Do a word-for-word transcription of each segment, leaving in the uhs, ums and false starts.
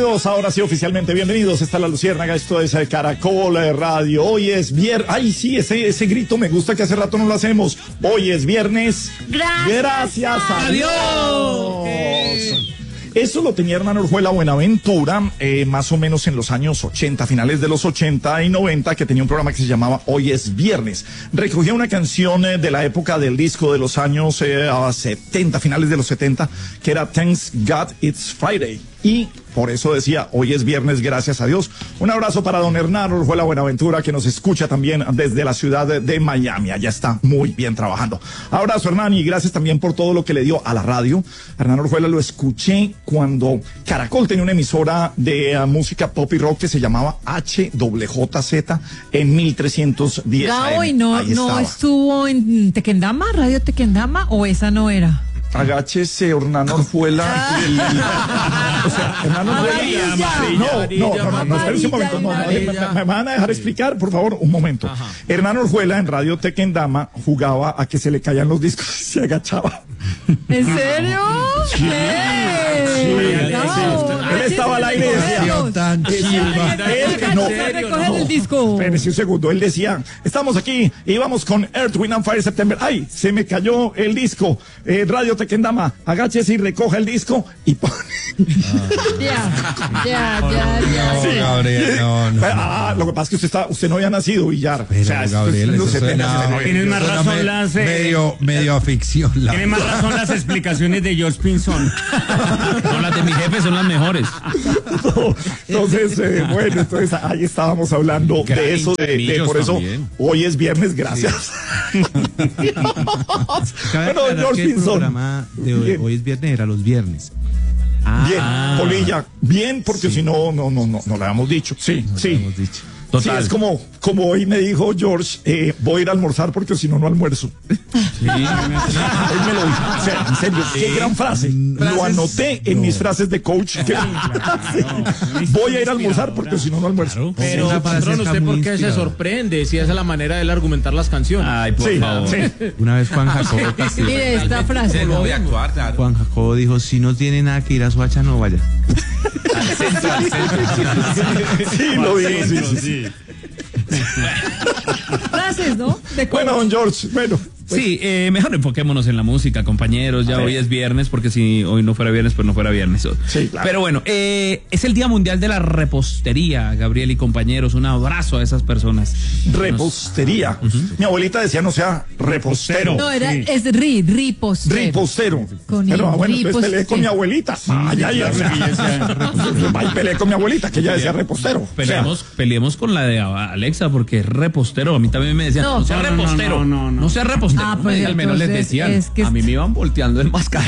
Bienvenidos, ahora sí oficialmente bienvenidos. Está La Luciérnaga, esto es Caracol Radio. Hoy es viernes. Ay, sí, ese, ese grito me gusta que hace rato no lo hacemos. Hoy es viernes. Gracias, Gracias a Dios. Dios. Eso lo tenía Hernán Orjuela Buenaventura, eh, más o menos en los años ochenta, finales de los ochenta y noventa, que tenía un programa que se llamaba Hoy es Viernes. Recogía una canción eh, de la época del disco de los años eh, setenta, finales de los setenta, que era Thanks God It's Friday. Y por eso decía, hoy es viernes, gracias a Dios. Un abrazo para don Hernán Orjuela Buenaventura, que nos escucha también desde la ciudad de, de Miami. Allá está muy bien trabajando. Abrazo, Hernán, y gracias también por todo lo que le dio a la radio. Hernán Orjuela lo escuché cuando Caracol tenía una emisora de uh, música pop y rock que se llamaba H J J Z en mil trescientos diez. Gabo, ¿y no, no estuvo en Tequendama, Radio Tequendama, o esa no era? Agáchese, Hernán Orjuela. Y, o sea, Hernán Orjuela. No, no, no, no, no, espérense un momento. No, no, me, me, me van a dejar explicar, por favor, un momento. Ajá. Hernán Orjuela en Radio Tequendama jugaba a que se le caían los discos y se agachaba. ¿En serio? Sí. ¿Qué? Sí, no. sí. Él estaba al aire y decía, tan chiva. Él no, no, el disco. Espérense un segundo, él decía, estamos aquí y vamos con Earth, Wind and Fire September. Ay, se me cayó el disco. Eh, Radio Tequendama, agáchese y recoja el disco y pone. Ya, ya, ya, ya. Sí. Gabriel, no, no. Ah, lo que pasa es que usted está, usted no había nacido, Villar. Pero, o sea, Gabriel, esto, eso esto, suena, no, Tienes más razón me, las... Eh, medio, medio aficción. La Tiene más razón las explicaciones de George Pinzón. No, las de mi jefe son las mejores. No, entonces, eh, bueno, entonces ahí estábamos hablando Gran de eso, de, de por eso también. Hoy es viernes, gracias. Cabe Bueno, aclarar George que el Pinzón. programa de hoy, Bien. hoy es viernes, era los viernes. Bien, Polilla, bien, porque Sí. si no, no, no, no, no lo habíamos dicho. Sí, No sí. lo hemos dicho. Total. Sí, es como, como hoy me dijo George, eh, voy a ir a almorzar porque si no, no almuerzo. Sí. Hoy me lo dijo. O sea, en serio, qué gran frase. Lo anoté en mis frases de coach. Que, sí. Voy a ir a almorzar porque si no, no almuerzo. Pero, Esa frase patrón, está ¿usted muy por qué se inspiradora. sorprende si esa es la manera de él argumentar las canciones? Ay, por Sí, favor. sí. Una vez Juan Jacobo Castillo, Mire esta frase. Juan Jacobo dijo, si no tiene nada que ir a Soacha, no vaya. Sí, lo digo, sí, sí, sí. Frases, ¿no? De Bueno, don George, bueno. Sí, eh, mejor enfoquémonos en la música, compañeros. Ya A ver. hoy es viernes, porque si hoy no fuera viernes, pues no fuera viernes. Sí, claro. Pero bueno, eh, es el Día Mundial de la Repostería, Gabriel y compañeros. Un abrazo a esas personas. Repostería. Mi abuelita decía no sea repostero. No, era, es ri, ripostero. Ripostero. Con Pero el ah, bueno, entonces peleé ripostero. con mi abuelita. Ay, ay, ay. Ay, peleé con mi abuelita, que ella decía repostero. O sea, Peleemos, peleemos con la de Alexa, porque es repostero. A mí también me decían, No, no, sea no, no, repostero. no, no, no. No sea repostero. Ah, No, pues al menos les entonces decían. es que a mí me iban volteando el mascarón.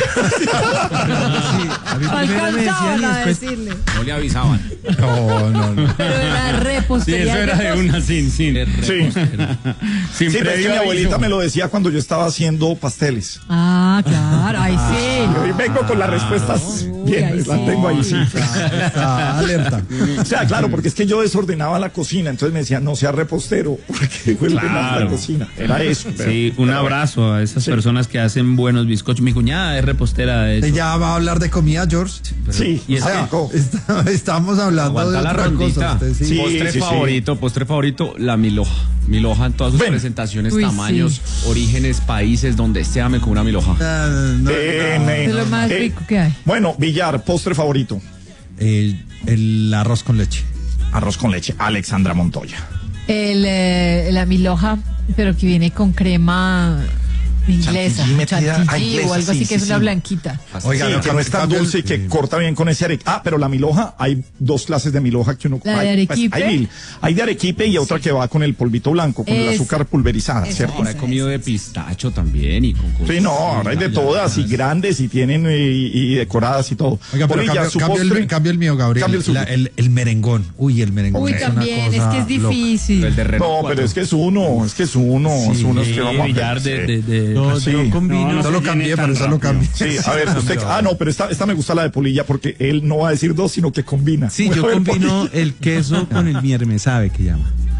A mí primero me decían y Alcanzaban a después... decirle. No le avisaban. No, no, no. Pero era Sí, repostería. eso era de una sin, sin. sí. Sin Sí, pero es que previo mi abuelita aviso. me lo decía cuando yo estaba haciendo pasteles. Ah, claro, ahí sí. Y hoy vengo con las respuestas Uy, bien, ahí las sí. tengo ahí, sí. Está alerta. O sea, claro, porque es que yo desordenaba la cocina, entonces me decía, no sea repostero, porque vuelve más la Claro. cocina. Era eso. pero- Sí, un pero abrazo a esas Sí. personas que hacen buenos bizcochos. Mi cuñada es repostera de eso. Ya va a hablar de comida, George. bueno. Sí, Y es ah, que- rico. Está- estamos hablando Aguanta de la otra rondita. cosa. Usted sí. Sí. Postre sí, sí. favorito, postre favorito, la milhoja. Milhoja en todas sus Bueno. presentaciones, Uy, tamaños, sí. orígenes, países, donde sea me como una milhoja. Ah, no, Bien, eh, Es lo más eh, rico que hay. Bueno, Villar, postre favorito. El, el arroz con leche. Arroz con leche, Alexandra Montoya. El, eh, la milhoja, pero que viene con crema inglesa. Chantilly metida- ah, chantilly inglesa, o algo sí, así sí, que es una sí. blanquita. Oiga, Sí, no, que no es tan cambio el- dulce y que corta bien con ese arequipe. Ah, pero la milhoja, hay dos clases de milhoja que uno... ¿La de hay, pues, arequipe? hay mil. Hay de arequipe y otra que va con el polvito blanco, con el Es- azúcar pulverizada, esa, ¿cierto? Ahora he comido de pistacho también y con cosas. Sí, no, ahora hay de todas y grandes y tienen y, y decoradas y todo. Oiga, pero Polilla, cambio, su cambio postre, el, cambio el mío, Gabriel. Cambia el suyo. La- el, el merengón. Uy, el merengón. Uy, es una también, es cosa que es loca. difícil. El de Renault No, cuatro. pero es que es uno, es que es uno, es uno es que vamos a Villar de, hacer. de, de- No, Sí. yo combino. No, no Eso se lo llene cambié, tan por eso lo rápido. cambié. Sí, a ver, usted, ah, no, pero esta, esta me gusta la de Polilla porque él no va a decir dos, sino que combina. Sí, Bueno, yo a ver, combino Polilla. el queso con el mierme sabe que llama.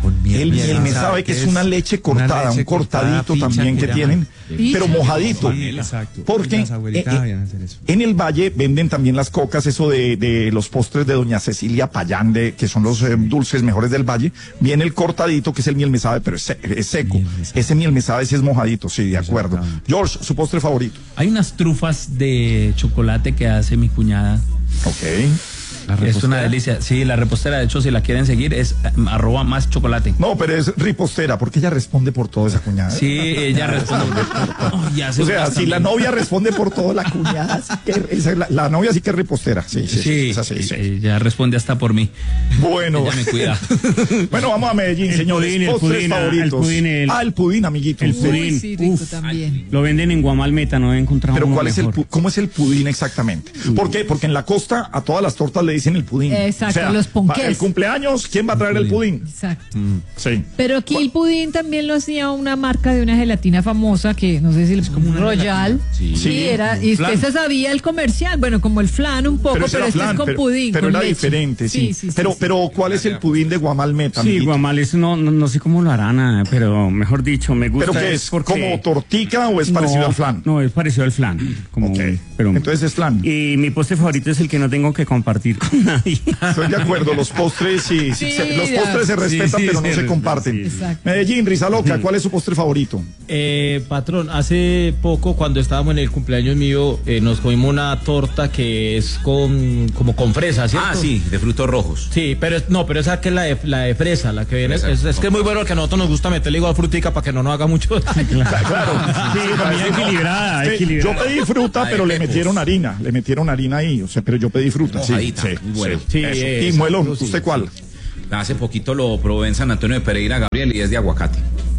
Con miel, El miel me sabe que es una leche cortada, un cortadito también que tienen, pero mojadito. Sí, exacto. Porque Las abuelitas eh, sabían hacer eso. en el Valle venden también las cocas, eso de, de los postres de doña Cecilia Payán, de, que son los eh, dulces mejores del Valle. Viene el cortadito, que es el miel me sabe, pero es, se- es seco. Miel me sabe. Ese miel me sabe sí es mojadito, sí, de acuerdo. Exactamente. George, su postre favorito. Hay unas trufas de chocolate que hace mi cuñada. Ok. La Es repostera. una delicia. Sí, la repostera, de hecho, si la quieren seguir, es eh, arroba más chocolate. No, pero es ripostera, porque ella responde por todo esa cuñada. ¿eh? Sí, ella responde. Oh, ya se O sea, unas si la también. novia responde por todo, la cuñada sí que, esa es la, la novia sí que es ripostera. Sí, sí, sí. Sí, esa sí, sí. ella responde hasta por mí. Bueno. Ella me cuida. Bueno, vamos a Medellín, El señores. pudín, el Postres pudín, ah, el favoritos. pudín, el- Ah, el pudín, amiguito. el Usted- pudín. Uy, sí, rico Uf. también. Lo venden en Guamalmeta, no he encontrado Pero uno ¿cuál es el mejor. pu- cómo es el pudín exactamente? ¿Por qué? Porque en la costa a todas las tortas le dicen el pudín. Exacto, los ponqués. pa- El cumpleaños, ¿quién va a traer el pudín? Exacto. Sí. Pero aquí el pudín también lo hacía una marca de una gelatina famosa que no sé si es como un Royal. Sí. Sí, era, y usted se sabía el comercial, bueno, como el flan un poco, pero, ese era este flan, es con pero, pudín. pero con era leche. diferente, sí. sí, sí, pero, sí. pero ¿cuál es el pudín de Guamalmeta? Sí, amiguito? Guamal, eso no, no, no sé cómo lo harán, ah, pero mejor dicho, me gusta. ¿Pero qué es? porque- ¿Como tortica o es parecido No, al flan? No, es parecido al flan. Como, Ok. pero, Entonces es flan. Y mi postre favorito es el que no tengo que compartir con nadie. Estoy de acuerdo, los postres sí, sí, Sí, se- los ya. postres se respetan, sí, pero no sí, se sí, comparten. sí. Exacto. Medellín, Risa Loca, ¿cuál es su postre favorito? Eh, patrón, hace poco cuando estábamos en el cumpleaños mío eh, nos comimos una torta que es con como con fresa, ¿cierto? Ah, sí, de frutos rojos. Sí, pero es- no, pero esa que es la de, la de fresa, la que viene. Fresa, Es, es que es muy bueno que a nosotros nos gusta meterle igual frutica para que no nos haga mucho daño. Claro. Sí, comida equilibrada, Es que equilibrada. yo pedí fruta, Ay, pero le pecos. metieron harina, le metieron harina ahí, o sea, pero yo pedí fruta. Sí, Mojadita, sí, muy bueno. sí, Sí, eso. eh, Y Muelón, exacto, sí, ¿usted cuál? Hace poquito lo probé en San Antonio de Pereira, Gabriel, y es de aguacate.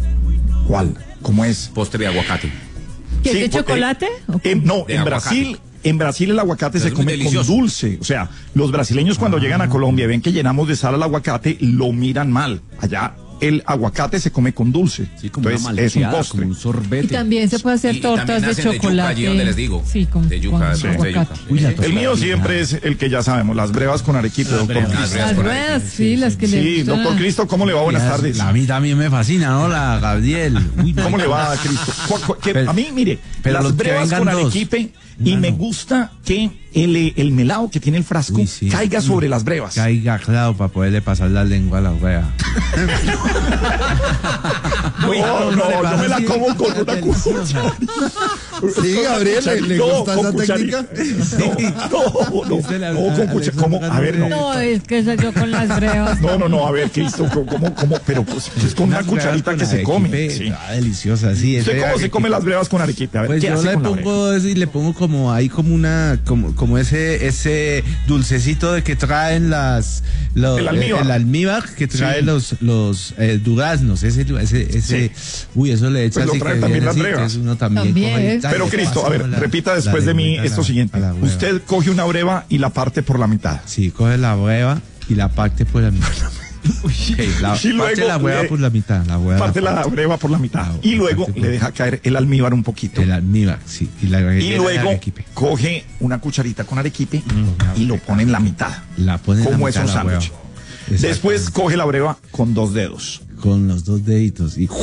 ¿Cuál? ¿Cómo es? Postre de aguacate. ¿Qué es Sí, de porque- chocolate? ¿O qué? En- no, De en aguacate. Brasil, en Brasil el aguacate se es muy come con delicioso. dulce. O sea, los brasileños cuando llegan a Colombia y ven que llenamos de sal al aguacate, lo miran mal. Allá el aguacate se come con dulce. Sí, como Entonces una es un malteada, postre. como un sorbete. Y también se puede hacer Y- y también tortas de hacen de yuca, chocolate. allí donde les digo. Sí, con, De yuca, con sí, de yuca. aguacate. Uy, la El mío tostada. siempre es el que ya sabemos, las brevas con arequipe, doctor brevas. Cristo. Las brevas Las con ruedas, arequipe. sí, las que le Sí, gustan. doctor Cristo, ¿cómo le va? Buenas tardes. A mí también me fascina, ¿no? La Gabriel. Uy, no. ¿Cómo le va a Cristo? Cu- cu- que Pero- a mí, mire, pero las los que brevas vengan con dos. arequipe y Una me no. gusta que el, el melado que tiene el frasco Uy, sí. caiga sobre las brevas. Caiga claro para poderle pasar la lengua a la wea. No, no, yo me la como con una cuchara. Sí, Gabriel, ¿le, le No, gusta con esa cucharita. técnica? No, no, Dice la- no, con cuchara. ¿Cómo? A ver, no. No, es que esa yo con las brevas. No, no, no, a ver, Cristo, ¿cómo, cómo? Pero pues, es con una Unas cucharita brevas que con se come. arequipe, Sí. ah, deliciosa, sí. ¿Usted ese cómo se arequipe. come las brevas con arequipe? A ver, Pues ¿qué yo hace le con la breva? pongo eso y le pongo como ahí como una como como ese ese dulcecito de que traen las los, El almíbar. el almíbar que trae Sí. los los eh, duraznos, ese ese ese uy, eso le echa Pues lo así trae que también viene las así, que brevas. es uno también, También. coge y tal, Pero le Cristo, pasa a ver, como la- repita la después de mí lengüita a esto la- siguiente. a la breva. Usted coge una breva y la parte por la mitad. Sí, coge la breva y la parte por la mitad. Ok, la, Y luego parte la breva le- por la mitad, la breva Parte la la breva por la mitad. Ah, Y luego parte le por- deja caer el almíbar un poquito. el almíbar, sí, y la Y rellena de luego arequipe. coge una cucharita con arequipe Mm, y lo pone en la mitad. La pone en la Como mitad esos de la breva. sándwiches. Después Exactamente. coge la breva con dos dedos Con los dos deditos y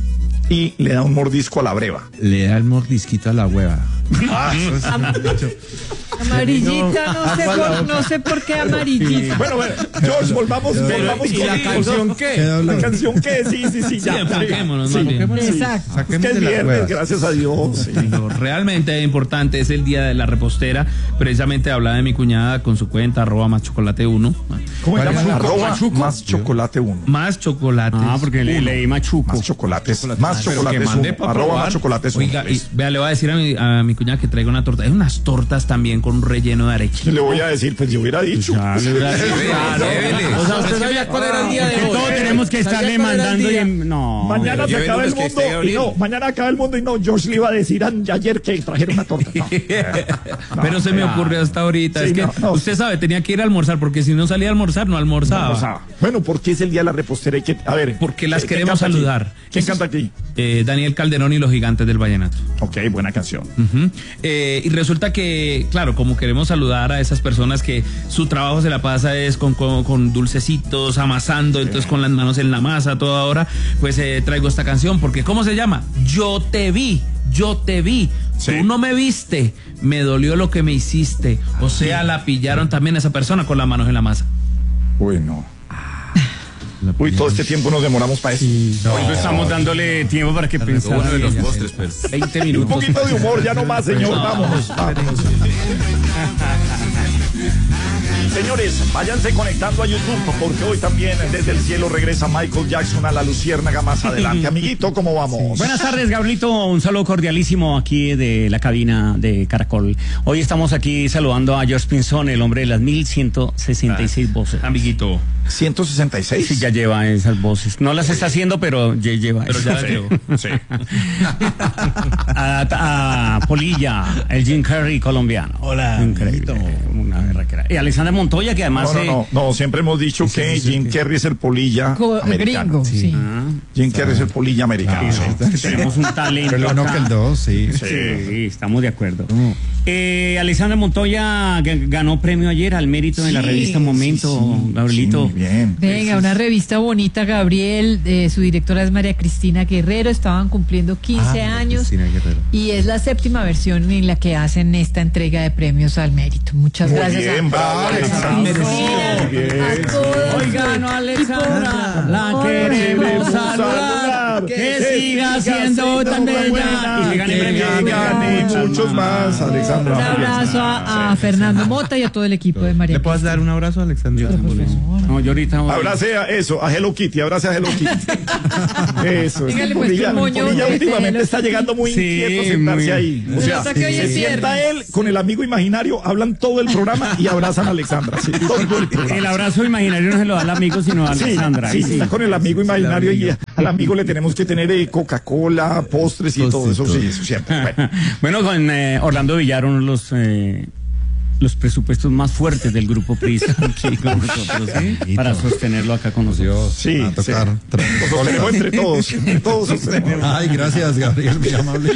y le da un mordisco a la breva. le da el mordisquito a la hueva. Ah, eso es un dicho. Amarillita, no sé, por, no sé por qué amarillita. Bueno, bueno, George, volvamos, volvamos ¿y con la canción qué? La canción qué, sí, sí, sí, ya. Sí, enfoquémonos, Sí. más bien. Exacto. Es que Saquemos es de las viernes, huevas. gracias a Dios. sí. Lo realmente importante es el día de la repostera. Precisamente hablaba de mi cuñada con su cuenta, arroba más chocolate uno. ¿Cómo se ¿Cuál llama? es? Arroba Machuco. más chocolate uno. Más chocolates. Ah, porque le, leí machuco. Más chocolates, más chocolates mande uno. pa' Arroba probar. más chocolates uno. Oiga, y, vea, le voy a decir a mi, a mi cuñada que traiga una torta. Hay unas tortas también con un relleno de arequipe. Le voy a decir, pues yo hubiera dicho. Ya, le hubiera- Llévele. O sea, ¿usted sabía cuál era el día de Que hoy? todos tenemos que ¿Sabía estarle cuál era el mandando y día? en- no. Mañana se Llévele acaba el unos que mundo esté y Gabriel. no, mañana acaba el mundo y no, George le iba a decir a- ayer que trajera una torta. No. Pero se me ya. ocurrió hasta ahorita. Sí, es que no, no. usted sabe, tenía que ir a almorzar porque si no salía a almorzar, no almorzaba. O sea, bueno, porque es el día de la repostera y que, a ver. Porque las ¿quién queremos canta aquí? saludar. ¿Quién Eso es- canta aquí? Eh, Daniel Calderón y los Gigantes del Vallenato. Ok, buena canción. Ujú. Eh, y resulta que, claro, como queremos saludar a esas personas que su trabajo se la pasa es con, con, con dulcecitos, amasando, sí. Entonces con las manos en la masa toda hora, pues eh, traigo esta canción, porque ¿cómo se llama? Yo te vi, yo te vi, sí. Tú no me viste, me dolió lo que me hiciste. O sea, la pillaron también a esa persona con las manos en la masa. Uy, no. Uy, todo este tiempo nos demoramos para eso. Sí, no. Hoy no estamos dándole tiempo para que pensara. Uno de los postres, pues. veinte minutos. Un poquito de humor, ya no más, señor. No. Vámonos, vámonos. Señores, váyanse conectando a YouTube, porque hoy también desde el cielo regresa Michael Jackson a la Luciérnaga más adelante. Amiguito, ¿cómo vamos? Buenas tardes, Gabrielito. Un saludo cordialísimo aquí de la cabina de Caracol. Hoy estamos aquí saludando a George Pinzón, el hombre de las mil ciento sesenta y seis ah, voces. Amiguito. ¿ciento sesenta y seis? Sí, ya lleva esas voces. No las está haciendo, pero ya lleva. Pero ya las llevo. Sí. a, a Polilla, el Jim Carrey colombiano. Hola. Increíble. Una berraquera. Y Alexander Montoya, que además. No, no, no, no, siempre hemos dicho sí, que sí, Jim sí. Carrey es el polilla Co americano. Gringo, sí. sí. Ah, Jim Carrey es el polilla americano. Ah, sí. Tenemos un talento. Pero no que el dos, sí. Sí, sí, estamos de acuerdo. Uh. Eh, Alexander Montoya ganó premio ayer al mérito sí, de la revista Momento, sí, sí. Gabrielito. Sí, muy bien. Venga, una revista bonita, Gabriel. Eh, su directora es María Cristina Guerrero. Estaban cumpliendo quince ah, años. Y es la séptima versión en la que hacen esta entrega de premios al mérito. Muchas muy gracias. Bien, a, bravo, Alexandra. A todos. Oigan, Alexandra, la queremos saludar. Que, que siga siendo tan bella. Y que gane premios. Muchos más, Alexandra. Un abrazo a, a Fernando Mota y a todo el equipo de María. ¿Le puedes dar un abrazo a Alexandra? No, yo ahorita voy. Abrace a eso, a Hello Kitty, abrace a Hello Kitty. Eso. Dígale, pues, Polilla, Polilla últimamente está llegando muy sí, inquieto sentarse muy... ahí. O sea, sí, se sí, sienta él con el amigo imaginario, hablan todo el programa y abrazan a Alexandra. Sí, todo el, programa. El abrazo imaginario no se lo da al amigo, sino a Alexandra. Sí, sí, sí, está con el amigo imaginario y al amigo le tenemos que tener eh, Coca-Cola, postres y todo eso. Sí, eso siempre. Bueno, bueno con eh, Orlando Villar, uno de los... Eh, los presupuestos más fuertes del grupo Prisa aquí con nosotros, ¿sí? Para sostenerlo acá con nosotros. Sí, a tocar. Sí. Nos sostenemos entre todos, entre todos sostenemos. Ay, gracias, Gabriel, muy amable.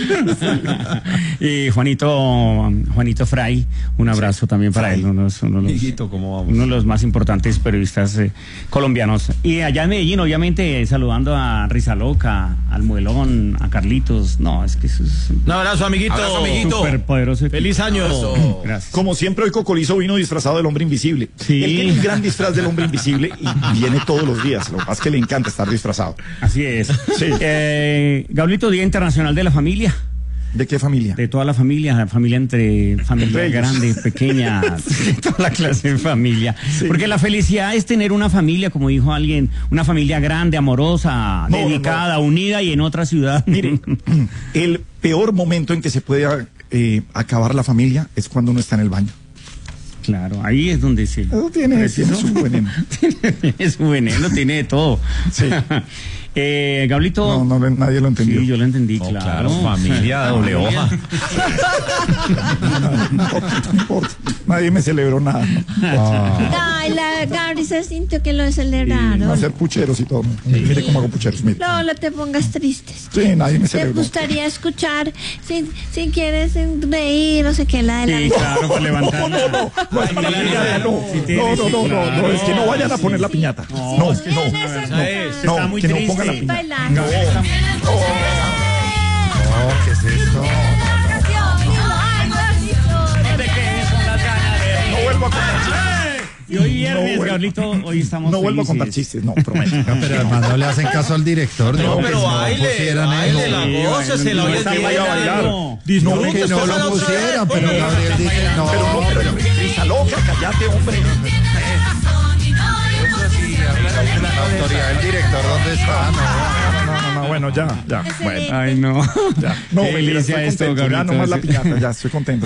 Y Juanito, Juanito Fray, un abrazo también para Fray. Él, uno, uno, de los, Hijito, ¿cómo vamos? Uno de los más importantes periodistas eh, colombianos. Y allá en Medellín, obviamente, saludando a Rizaloca, al Muelón, a Carlitos. No, es que eso es... Un abrazo, amiguito. Abrazo, amiguito. Super poderoso. Feliz año. Gracias. Como siempre, hoy Cocolizo vino disfrazado del hombre invisible. Sí. Él tiene un gran disfraz del hombre invisible y viene todos los días. Lo que pasa es que le encanta estar disfrazado. Así es. Sí. Eh, Gabrielito, Día Internacional de la Familia. ¿De qué familia? De toda la familia, la familia entre familia entre grande, pequeña, de toda la clase de familia. Sí. Porque la felicidad es tener una familia, como dijo alguien, una familia grande, amorosa, no, dedicada, no. unida y en otra ciudad. Mire, el peor momento en que se puede eh, acabar la familia es cuando uno está en el baño. Claro, ahí es donde se... Eso tiene, tiene su veneno. Tiene su veneno, tiene de todo. Sí. Eh, Gablito. No, no, nadie lo entendió. Sí, yo lo entendí, oh, claro. claro. Familia doble hoja. No, no, no, no importa. Nadie me celebró nada. Ah. Ay, la Gabri se sintió que lo celebraron. Sí, hacer pucheros y todo. Sí. Mire cómo hago pucheros, mire. No, no te pongas tristes. Sí, nadie me celebró. ¿Te gustaría escuchar, si, si quieres reír, no sé qué, la de la... Sí, claro, para levantar. No, no, no. No es para la piñata, no. No, no, no, no, no. Es que no vayan a poner la piñata. No, es que no. No, que no pongan la piñata. No, no, ¿qué es esto? No vuelvo a contar chistes. Y hoy viernes, no, Gablito, hoy estamos No vuelvo a contar chistes, no, prometo. Pero hermano, no le hacen caso al director. No, pero baile, baile, la goza, se la oye que vaya a bailar. No, que no lo pusieran, pero Gabriel dice, no. Pero no, pero Risa loca, cállate, hombre. La autoridad del director, ¿dónde está? No, no, no, no, bueno, ya, ya. Bueno. Ay, no. Ya. No, qué delicia esto, Gabriel. Ya nomás la piñata, ya, estoy contento.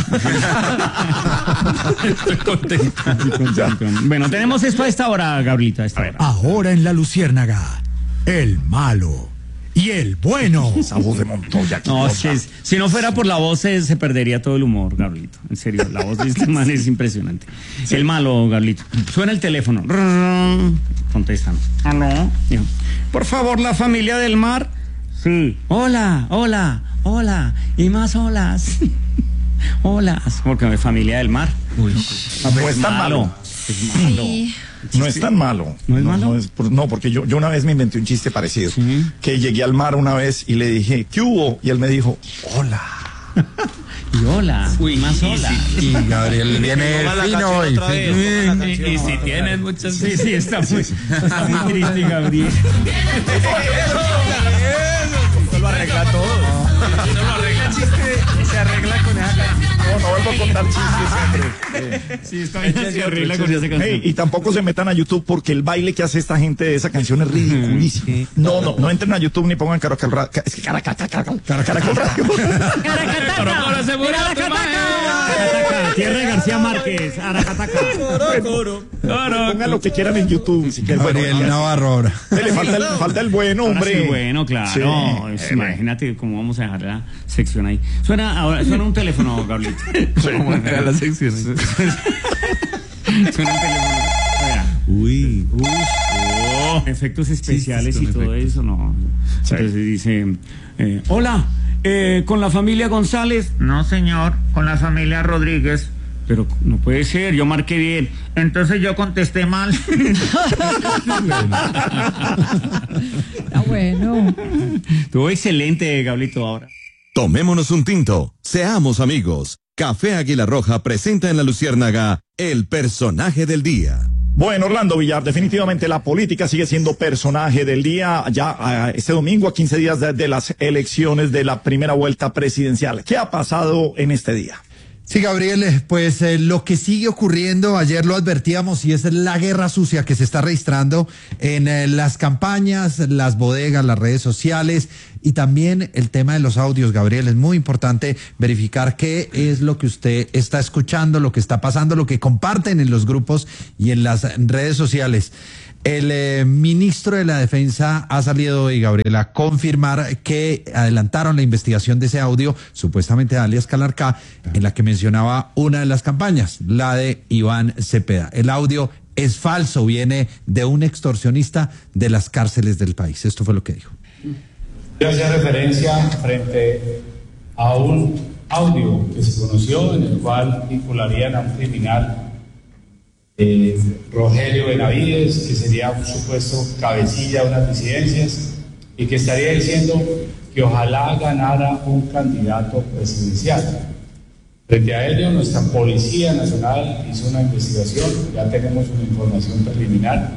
Estoy contento. Ya. Bueno, tenemos esto a esta hora, Gabrielita, a esta hora. Ahora en la Luciérnaga, el malo y el bueno. Esa voz de Montoya. No, si, es, si no fuera por la voz se, se perdería todo el humor, Gabrielito. En serio, la voz de este man es impresionante. Sí. El malo, Gabrielito. Suena el teléfono. Contestan. ¿Aló? Por favor, la familia del mar. Sí. Hola, hola, hola. Y más olas. Hola, porque es familia del mar. Uy, no, no es tan malo. Es malo. Sí. No es tan malo. ¿No es malo? No, es por- no, porque yo, yo una vez me inventé un chiste parecido. Sí. Que llegué al mar una vez y le dije, ¿qué hubo? Y él me dijo, hola. Y hola, Uy, más hola. Y Gabriel viene fino y Y, y si tienen muchas... Sí, sí, está muy, está muy triste, Gabriel. Eso lo arregla todo. Eso lo arregla. Se arregla con esa canción. No, no vuelvo a contar chistes, hombre. Sí, está bien, se arregla con esa canción. Hey, y tampoco se metan a YouTube porque el baile que hace esta gente de esa canción es ridiculísimo. No, no, no entren a YouTube ni pongan Caracol Radio. Es que Caracol Radio. Caracol Radio. Aracataca, tierra de García Márquez, Aracataca. Pongan lo que quieran en YouTube. Si quieren. Gabriel Bueno, Navarro ahora. le falta el, falta el bueno, Ahora hombre. sí, bueno, claro. Sí, Es- eh, imagínate cómo vamos a dejar la sección ahí. Suena ahora, suena un teléfono, Gabrielito. Vamos a dejar la sección. Suena un teléfono. Vea. Uy. Oh, efectos especiales Sí, sí, y son todo efectos. eso, no. Sí. Entonces dice, eh, hola, eh, ¿con la familia González? No, señor, con la familia Rodríguez. Pero no puede ser, yo marqué bien. Entonces yo contesté mal. Está bueno. Estuvo excelente, Gablito, ahora. Tomémonos un tinto, seamos amigos. Café Águila Roja presenta en La Luciérnaga el personaje del día. Bueno, Orlando Villar, definitivamente la política sigue siendo personaje del día ya a este domingo, a quince días de, de las elecciones de la primera vuelta presidencial. ¿Qué ha pasado en este día? Sí, Gabriel, eh, pues eh, lo que sigue ocurriendo, ayer lo advertíamos, y es la guerra sucia que se está registrando en eh, las campañas, las bodegas, las redes sociales y también el tema de los audios, Gabriel. Es muy importante verificar qué es lo que usted está escuchando, lo que está pasando, lo que comparten en los grupos y en las redes sociales. El eh, ministro de la Defensa ha salido hoy, Gabriel, a confirmar que adelantaron la investigación de ese audio, supuestamente de alias Calarcá, en la que mencionaba una de las campañas, la de Iván Cepeda. El audio es falso, viene de un extorsionista de las cárceles del país. Esto fue lo que dijo. Yo hacía referencia frente a un audio que se conoció en el cual vincularían a un criminal, eh, Rogelio Benavides, que sería un supuesto cabecilla de unas disidencias y que estaría diciendo que ojalá ganara un candidato presidencial. Frente a ello, nuestra Policía Nacional hizo una investigación, ya tenemos una información preliminar,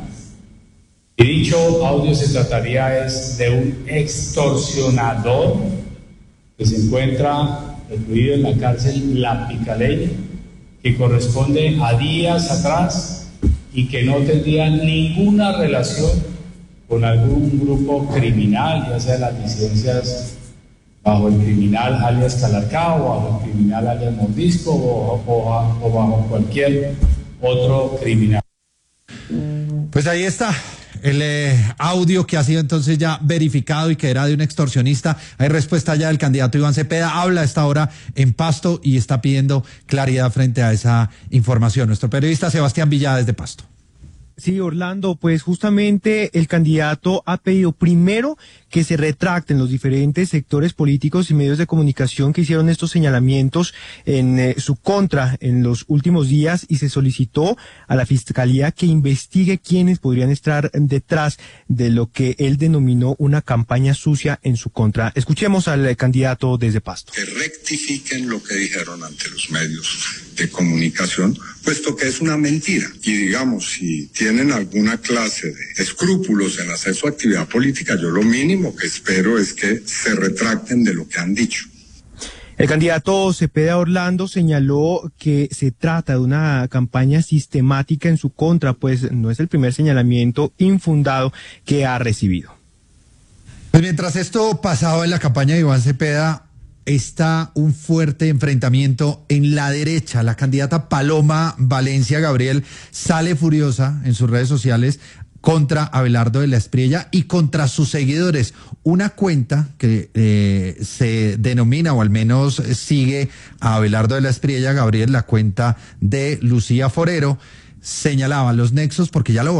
y dicho audio se trataría es de un extorsionador que se encuentra recluido en la cárcel La Picaleña, que corresponde a días atrás y que no tendría ninguna relación con algún grupo criminal, ya sea las disidencias bajo el criminal alias Calarcá o bajo el criminal alias Mordisco o, o, o bajo cualquier otro criminal. Pues ahí está. El eh, audio que ha sido entonces ya verificado y que era de un extorsionista. Hay respuesta ya del candidato Iván Cepeda. Habla a esta hora en Pasto y está pidiendo claridad frente a esa información. Nuestro periodista Sebastián Villada desde Pasto. Sí, Orlando, pues justamente el candidato ha pedido primero que se retracten los diferentes sectores políticos y medios de comunicación que hicieron estos señalamientos en eh, su contra en los últimos días, y se solicitó a la Fiscalía que investigue quiénes podrían estar detrás de lo que él denominó una campaña sucia en su contra. Escuchemos al eh, candidato desde Pasto. Que rectifiquen lo que dijeron ante los medios de comunicación, puesto que es una mentira. Y digamos, si tienen alguna clase de escrúpulos en hacer su actividad política, yo lo mínimo que espero es que se retracten de lo que han dicho. El candidato Cepeda Orlando señaló que se trata de una campaña sistemática en su contra, pues no es el primer señalamiento infundado que ha recibido. Pues mientras esto pasaba en la campaña de Iván Cepeda, está un fuerte enfrentamiento en la derecha. La candidata Paloma Valencia, Gabriel, sale furiosa en sus redes sociales contra Abelardo de la Espriella y contra sus seguidores. Una cuenta que eh, se denomina, o al menos sigue a Abelardo de la Espriella, Gabriel, la cuenta de Lucía Forero, señalaba los nexos, porque ya lo borró,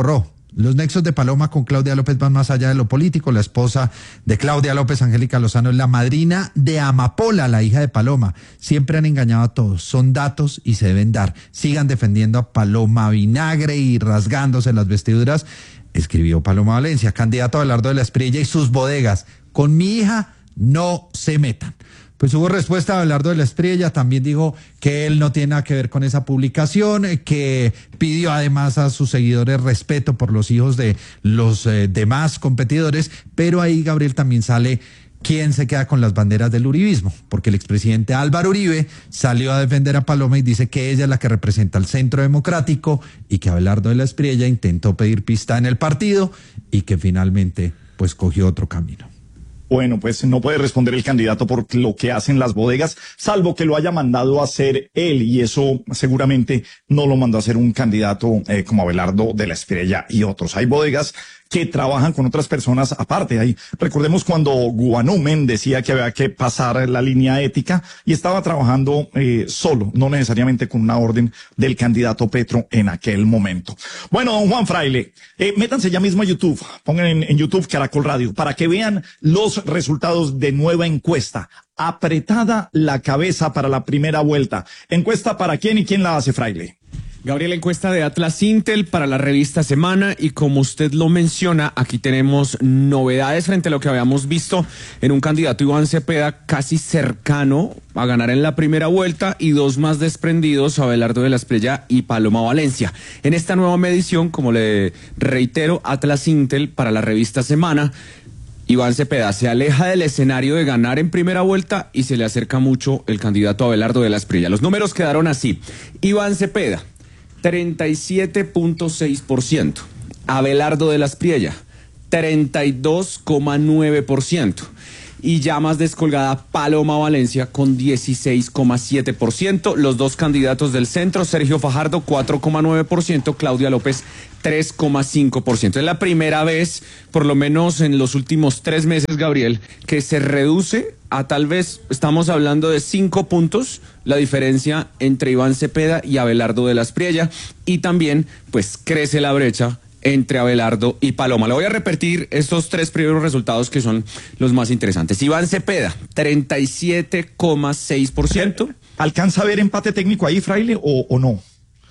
Los nexos de Paloma con Claudia López van más allá de lo político. La esposa de Claudia López, Angélica Lozano, es la madrina de Amapola, la hija de Paloma. Siempre han engañado a todos. Son datos y se deben dar. Sigan defendiendo a Paloma Vinagre y rasgándose las vestiduras. Escribió Paloma Valencia, candidato a Abelardo de la Espriella y sus bodegas. Con mi hija no se metan. Pues hubo respuesta de Abelardo de la Espriella, también dijo que él no tiene nada que ver con esa publicación, que pidió además a sus seguidores respeto por los hijos de los eh, demás competidores, pero ahí, Gabriel, también sale quién se queda con las banderas del uribismo, porque el expresidente Álvaro Uribe salió a defender a Paloma y dice que ella es la que representa al Centro Democrático y que Abelardo de la Espriella intentó pedir pista en el partido y que finalmente pues cogió otro camino. Bueno, pues no puede responder el candidato por lo que hacen las bodegas, salvo que lo haya mandado a hacer él, y eso seguramente no lo mandó a hacer un candidato eh, como Abelardo de la Espriella y otros. Hay bodegas que trabajan con otras personas aparte. Ahí recordemos cuando Guanumen decía que había que pasar la línea ética y estaba trabajando eh, solo, no necesariamente con una orden del candidato Petro en aquel momento. Bueno, don Juan Fraile, eh, métanse ya mismo a YouTube, pongan en, en YouTube Caracol Radio para que vean los resultados de nueva encuesta. Apretada la cabeza para la primera vuelta. ¿Encuesta para quién y quién la hace, Fraile? Gabriel, encuesta de Atlas Intel para la revista Semana, y como usted lo menciona, aquí tenemos novedades frente a lo que habíamos visto en un candidato Iván Cepeda casi cercano a ganar en la primera vuelta y dos más desprendidos, Abelardo de la Espriella y Paloma Valencia. En esta nueva medición, como le reitero, Atlas Intel para la revista Semana, Iván Cepeda se aleja del escenario de ganar en primera vuelta y se le acerca mucho el candidato Abelardo de la Espriella. Los números quedaron así: Iván Cepeda, treinta y siete punto seis por ciento. Abelardo de la Espriella, treinta y dos coma nueve por ciento. Y ya más descolgada Paloma Valencia con dieciséis coma siete por ciento. Los dos candidatos del centro, Sergio Fajardo, cuatro coma nueve por ciento. Claudia López, tres coma cinco por ciento. Es la primera vez, por lo menos en los últimos tres meses, Gabriel, que se reduce a tal vez, estamos hablando de cinco puntos, la diferencia entre Iván Cepeda y Abelardo de la Espriella, y también pues crece la brecha entre Abelardo y Paloma. Le voy a repetir estos tres primeros resultados que son los más interesantes. Iván Cepeda, treinta y siete coma seis por ciento. ¿Alcanza a ver empate técnico ahí, Fraile, o, o no?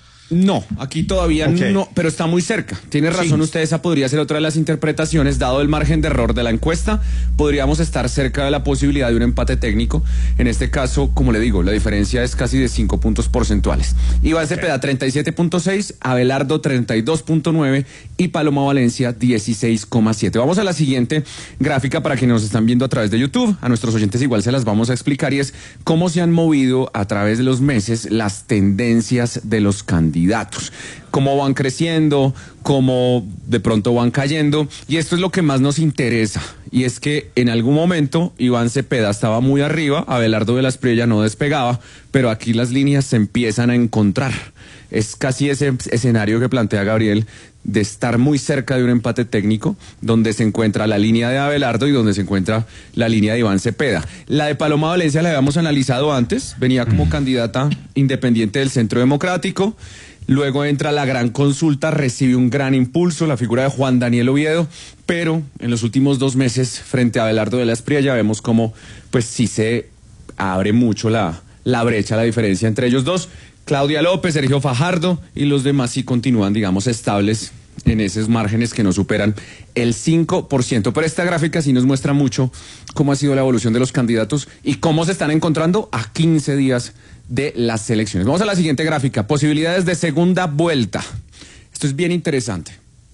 No, aquí todavía okay. no, pero está muy cerca. Tiene razón sí. usted, esa podría ser otra de las interpretaciones. Dado el margen de error de la encuesta, podríamos estar cerca de la posibilidad de un empate técnico. En este caso, como le digo, la diferencia es casi de cinco puntos porcentuales. Iván okay. Cepeda, treinta y siete punto seis, Abelardo, treinta y dos punto nueve y Paloma Valencia, dieciséis coma siete. Vamos a la siguiente gráfica para quienes nos están viendo a través de YouTube. A nuestros oyentes igual se las vamos a explicar, y es cómo se han movido a través de los meses las tendencias de los candidatos. Datos, cómo van creciendo, cómo de pronto van cayendo, y esto es lo que más nos interesa, y es que en algún momento Iván Cepeda estaba muy arriba, Abelardo de la Espriella no despegaba, pero aquí las líneas se empiezan a encontrar. Es casi ese escenario que plantea Gabriel, de estar muy cerca de un empate técnico, donde se encuentra la línea de Abelardo y donde se encuentra la línea de Iván Cepeda. La de Paloma Valencia la habíamos analizado antes, venía como mm. candidata independiente del Centro Democrático. Luego entra la gran consulta, recibe un gran impulso, la figura de Juan Daniel Oviedo, pero en los últimos dos meses, frente a Abelardo de la Espriella, vemos como, pues sí se abre mucho la, la brecha, la diferencia entre ellos dos. Claudia López, Sergio Fajardo y los demás sí continúan, digamos, estables en esos márgenes que no superan el cinco por ciento. Pero esta gráfica sí nos muestra mucho cómo ha sido la evolución de los candidatos y cómo se están encontrando a quince días de las elecciones. Vamos a la siguiente gráfica, posibilidades de segunda vuelta. Esto es bien interesante.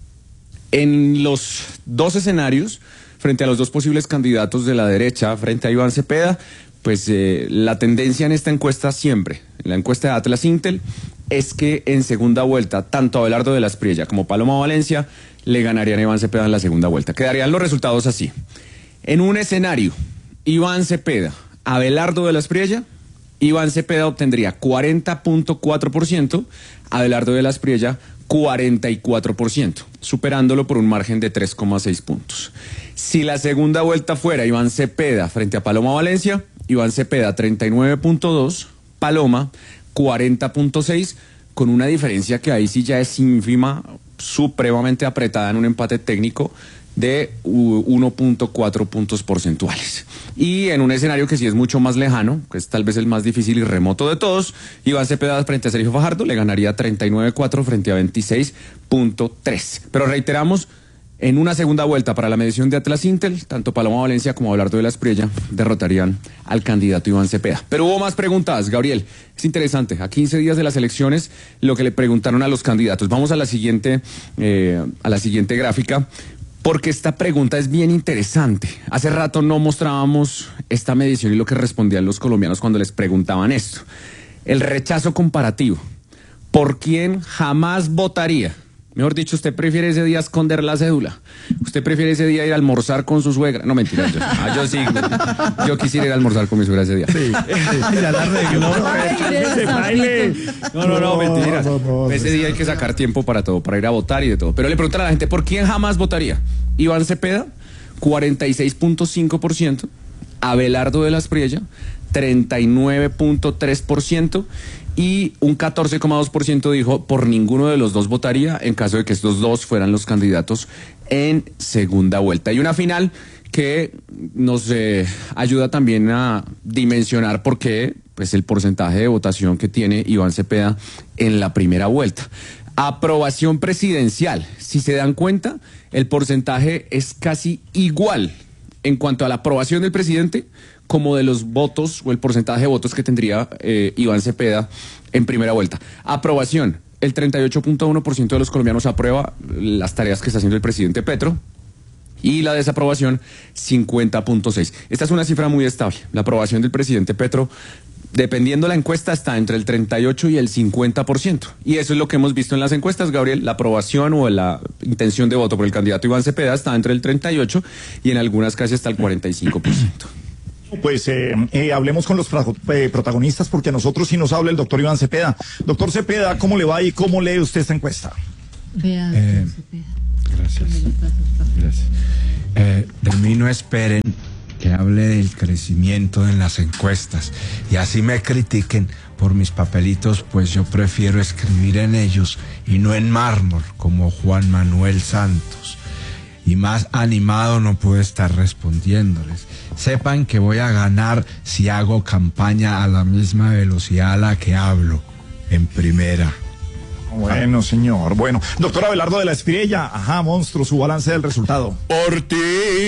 En los dos escenarios, frente a los dos posibles candidatos de la derecha, frente a Iván Cepeda, pues eh, la tendencia en esta encuesta siempre, en la encuesta de Atlas Intel, es que en segunda vuelta, tanto Abelardo de la Espriella como Paloma Valencia le ganarían a Iván Cepeda en la segunda vuelta. Quedarían los resultados así. En un escenario, Iván Cepeda, Abelardo de la Espriella, Iván Cepeda obtendría cuarenta punto cuatro por ciento, Abelardo de la Espriella cuarenta y cuatro por ciento, superándolo por un margen de tres coma seis puntos. Si la segunda vuelta fuera Iván Cepeda frente a Paloma Valencia, Iván Cepeda treinta y nueve punto dos, Paloma cuarenta punto seis, con una diferencia que ahí sí ya es ínfima, supremamente apretada en un empate técnico de uno punto cuatro puntos porcentuales. Y en un escenario que sí es mucho más lejano, que es tal vez el más difícil y remoto de todos, Iván Cepeda frente a Sergio Fajardo le ganaría treinta y nueve punto cuatro frente a veintiséis punto tres. Pero reiteramos, en una segunda vuelta para la medición de Atlas Intel, tanto Paloma Valencia como Abelardo de la Espriella derrotarían al candidato Iván Cepeda. Pero hubo más preguntas, Gabriel. Es interesante, a quince días de las elecciones, lo que le preguntaron a los candidatos. Vamos a la siguiente, eh, a la siguiente gráfica, porque esta pregunta es bien interesante. Hace rato no mostrábamos esta medición y lo que respondían los colombianos cuando les preguntaban esto. El rechazo comparativo. ¿Por quién jamás votaría? Mejor dicho, ¿usted prefiere ese día esconder la cédula? ¿Usted prefiere ese día ir a almorzar con su suegra? No, mentira. Yo, ah, yo sí. Yo quisiera ir a almorzar con mi suegra ese día. Sí. Ya la arregló. No, no, no, mentira. No, no, no, ese día hay que sacar tiempo para todo, para ir a votar y de todo. Pero le preguntan a la gente, ¿por quién jamás votaría? Iván Cepeda, cuarenta y seis punto cinco por ciento. Abelardo de la Espriella, treinta y nueve punto tres por ciento. Y un catorce coma dos por ciento dijo por ninguno de los dos votaría en caso de que estos dos fueran los candidatos en segunda vuelta. Y una final que nos eh, ayuda también a dimensionar por qué pues, el porcentaje de votación que tiene Iván Cepeda en la primera vuelta. Aprobación presidencial. Si se dan cuenta, el porcentaje es casi igual en cuanto a la aprobación del presidente como de los votos o el porcentaje de votos que tendría eh, Iván Cepeda en primera vuelta. Aprobación, el treinta y ocho punto uno por ciento de los colombianos aprueba las tareas que está haciendo el presidente Petro, y la desaprobación, cincuenta punto seis. Esta es una cifra muy estable. La aprobación del presidente Petro, dependiendo la encuesta, está entre el treinta y ocho y el cincuenta por ciento. Y eso es lo que hemos visto en las encuestas, Gabriel. La aprobación o la intención de voto por el candidato Iván Cepeda está entre el treinta y ocho y en algunas casi hasta el cuarenta y cinco por ciento. Pues eh, eh, hablemos con los eh, protagonistas, porque a nosotros sí nos habla el doctor Iván Cepeda. Doctor Cepeda, ¿cómo le va y cómo lee usted esta encuesta? Vea, eh, gracias. Gracias. Eh, de mí no esperen que hable del crecimiento en las encuestas y así me critiquen por mis papelitos, pues yo prefiero escribir en ellos y no en mármol como Juan Manuel Santos. Y más animado no puedo estar respondiéndoles. Sepan que voy a ganar si hago campaña a la misma velocidad a la que hablo, en primera. Bueno, señor. Bueno, doctor Abelardo de la Espriella, ajá, monstruo, su balance del resultado. Por ti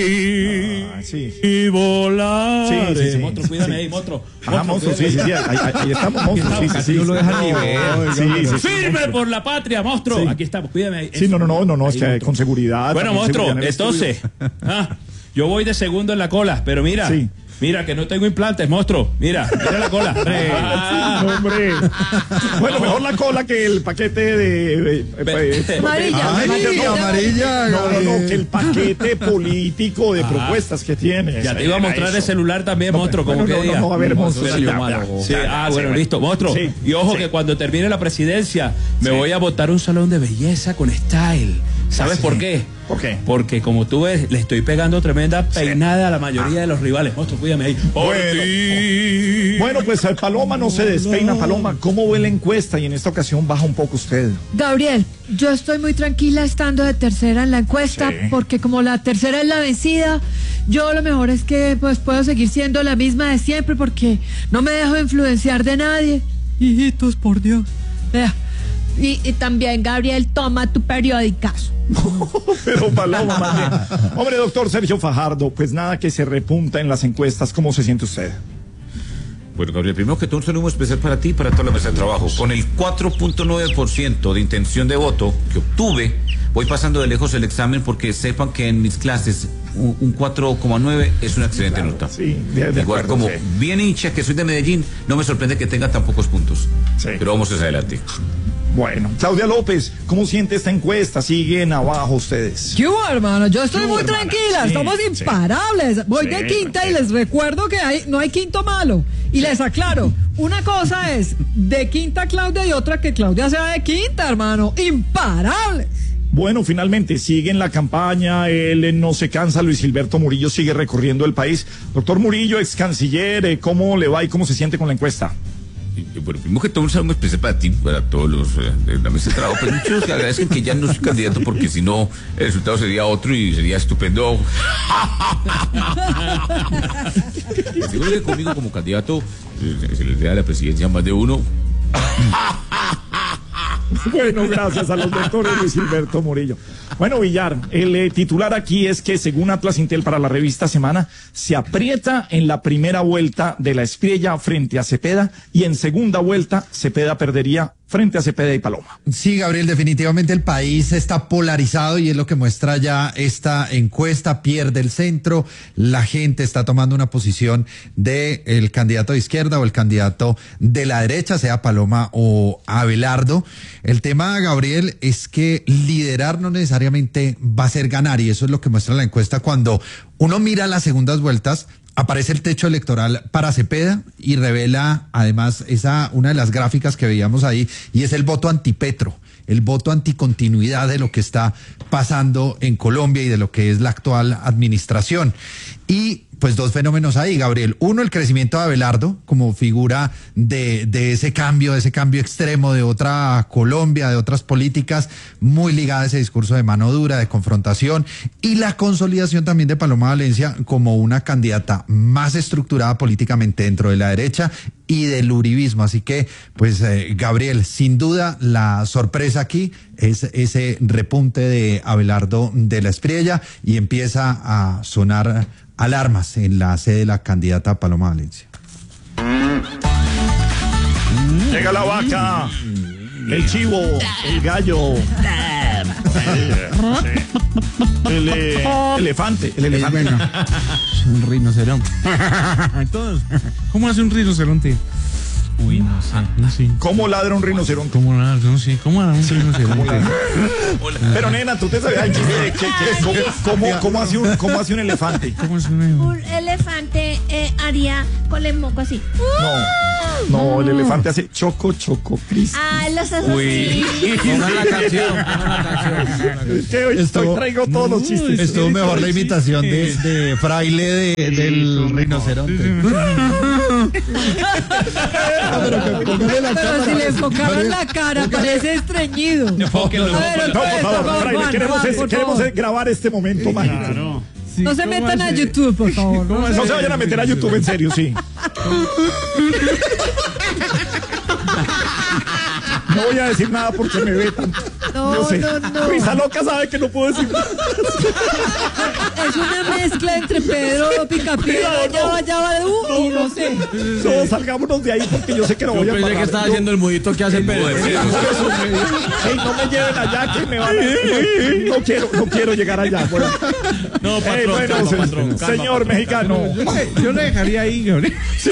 ah, sí. y volar. Sí, sí, sí. Monstruo, cuídame sí. ahí, monstruo. Ajá, monstruo, sí, sí, sí. Ahí, ahí estamos, monstruo. Sí, sí, sí. No lo deja ni ver. Sí, sí, firme sí, por la patria, monstruo. Sí. Aquí estamos, cuídame ahí. Sí, no, no, no, no, no, es que ahí, con seguridad. Bueno, monstruo, entonces, ah, yo voy de segundo en la cola, pero mira. Sí. Mira, que no tengo implantes, monstruo. Mira, mira la cola. Ah, hombre. Bueno, mejor la cola que el paquete de... Eh, amarilla. Ay, amarilla. amarilla. No, no, no, que el paquete político de ah, propuestas que tiene. Ya te iba a mostrar el celular también, no, monstruo, como bueno, que no, no, no, a ver, monstruo. Sí, sí, ah, bueno, listo, monstruo. Sí, y ojo sí. que cuando termine la presidencia me sí. voy a botar un salón de belleza con style. ¿Sabes sí. por qué? ¿Por qué? Porque como tú ves, le estoy pegando tremenda peinada sí. a la mayoría ah. de los rivales. Monstruo, cuídame ahí. Bueno, bueno, pues Paloma no se despeina. Paloma, ¿cómo ve la encuesta? Y en esta ocasión baja un poco usted. Gabriel, yo estoy muy tranquila estando de tercera en la encuesta, sí. porque como la tercera es la vencida, yo lo mejor es que pues puedo seguir siendo la misma de siempre, porque no me dejo influenciar de nadie. Hijitos, por Dios. Vea. Y, y también, Gabriel, toma tu periodicazo. Pero Paloma, más bien. Hombre, doctor Sergio Fajardo, pues nada que se repunta en las encuestas. ¿Cómo se siente usted? Bueno, Gabriel, primero que todo, un saludo especial para ti y para toda la mesa de trabajo. Con el cuatro punto nueve por ciento de intención de voto que obtuve, voy pasando de lejos el examen, porque sepan que en mis clases un, un cuatro coma nueve es una excelente claro, nota. Sí, de, de Igual acuerdo, como sí. bien hincha, que soy de Medellín, no me sorprende que tenga tan pocos puntos. Sí. Pero vamos hacia adelante. Bueno, Claudia López, ¿cómo siente esta encuesta? ¿Siguen abajo ustedes? ¿Qué hubo, hermano? Yo estoy muy hermana? tranquila, sí, estamos imparables. Sí. Voy sí, de quinta sí. y les recuerdo que hay, no hay quinto malo. Y sí. les aclaro, una cosa es de quinta Claudia y otra que Claudia sea de quinta, hermano. Imparables. Bueno, finalmente sigue en la campaña, él no se cansa, Luis Gilberto Murillo sigue recorriendo el país. Doctor Murillo, ex canciller, ¿cómo le va y cómo se siente con la encuesta? Bueno, primero que todo, un saludo especial para ti, para todos los eh, de la mesa de trabajo, pero muchos que agradecen que ya no soy candidato porque si no, el resultado sería otro y sería estupendo. Seguro que conmigo como candidato eh, se les da la presidencia a más de uno. Bueno, gracias a los lectores Luis Gilberto Murillo. Bueno, Villar, el eh, titular aquí es que según Atlas Intel para la revista Semana, se aprieta en la primera vuelta de la Espriella frente a Cepeda y en segunda vuelta Cepeda perdería frente a Cepeda y Paloma. Sí, Gabriel, definitivamente el país está polarizado y es lo que muestra ya esta encuesta. Pierde el centro, la gente está tomando una posición de el candidato de izquierda o el candidato de la derecha, sea Paloma o Abelardo. El tema, Gabriel, es que liderar no necesariamente va a ser ganar, y eso es lo que muestra la encuesta. Cuando uno mira las segundas vueltas, aparece el techo electoral para Cepeda y revela además esa una de las gráficas que veíamos ahí, y es el voto antipetro, el voto anticontinuidad de lo que está pasando en Colombia y de lo que es la actual administración. Y pues dos fenómenos ahí, Gabriel. Uno, el crecimiento de Abelardo como figura de, de ese cambio, de ese cambio extremo de otra Colombia, de otras políticas, muy ligada a ese discurso de mano dura, de confrontación, y la consolidación también de Paloma Valencia como una candidata más estructurada políticamente dentro de la derecha y del uribismo. Así que, pues, eh, Gabriel, sin duda la sorpresa aquí es ese repunte de Abelardo de la Espriella, y empieza a sonar alarmas en la sede de la candidata Paloma Valencia. Llega la vaca, el chivo, el gallo, el, el eh, elefante, el elefante. Bueno, un rinoceronte. Todos. ¿Cómo hace un rinoceronte? Uy, no sé. No sé. ¿Cómo ladra un rinoceronte? ¿Cómo ladra? No sé. ¿Cómo ladra un rinoceronte? Pero, nena, tú te sabías el chiste de que, que, ¿cómo, cómo, cómo, hace un, ¿cómo hace un elefante? ¿Cómo hace un elefante? Un elefante eh, haría con el moco así. No, no, el elefante hace choco, choco, crispy. Ah, los hace así. Pongan la canción, pongan la canción. Es que hoy estoy, traigo todos los chistes. Estuvo mejor la imitación de, de fraile de, del rinoceronte. Pero, que póngale la pero si le enfocaron la cara, parece estreñido. No, por favor, fraile, queremos, es, queremos es grabar este momento mágico. Claro. Sí, no se metan hace? a YouTube, por favor. No, no se vayan a meter a YouTube, en serio, sí. No voy a decir nada porque me vetan. No, Yo sé. no, no. Risa loca sabe que no puedo decir nada. Es una mezcla entre Pedro Picapiedra, ya va, ya va de U no, y no sé. No, salgámonos de ahí porque yo sé que no yo voy a parar. Yo pensé que estaba yo... haciendo el mudito que hace Pedro. Hey, no me lleven allá que me van a... No, no quiero, no quiero llegar allá. Bueno. No, patrón, hey, bueno, calma, se, patrón, calma, señor patrón, mexicano. Yo le, yo le dejaría ahí, Gabriel. Sí.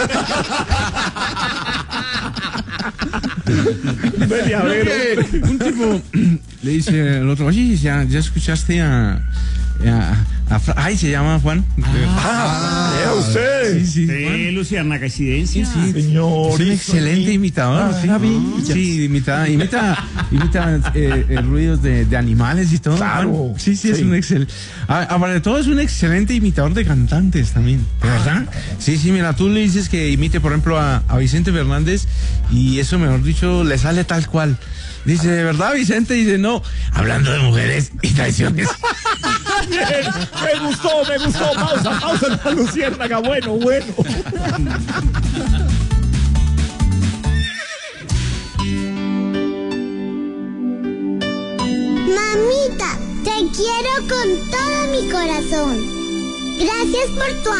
Vení a ver, un tipo le dice al otro, oye, ¿ya, ya escuchaste a, a, a, ay, se llama Juan? Ah, ah usted. Sí, sí, sí, Luciana Coincidencia. Sí, sí, señor. Es un excelente imitador. Ah, sí, sí, imita, imita, imita eh, eh, ruidos de, de animales y todo. Claro. Juan. Sí, sí, es sí. un excelente. Aparte de todo, es un excelente imitador de cantantes también. ¿De verdad? Sí, sí, mira, tú le dices que imite, por ejemplo, a, a Vicente Fernández y eso, mejor dicho, le sale tal cual. Dice, ¿de verdad, Vicente? Dice, no, hablando de mujeres y traiciones. Bien, me gustó, me gustó. Pausa, pausa en la luciérnaga. Bueno, bueno. Mamita, te quiero con todo mi corazón. Gracias por tu amor.